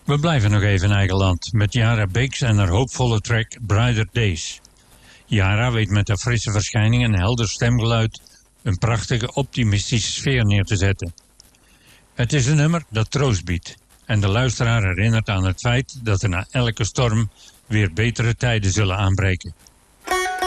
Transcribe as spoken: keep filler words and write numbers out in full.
We blijven nog even in eigen land met Yara Beeks en haar hoopvolle track Brighter Days. Yara weet met haar frisse verschijning en helder stemgeluid een prachtige optimistische sfeer neer te zetten. Het is een nummer dat troost biedt en de luisteraar herinnert aan het feit dat er na elke storm weer betere tijden zullen aanbreken.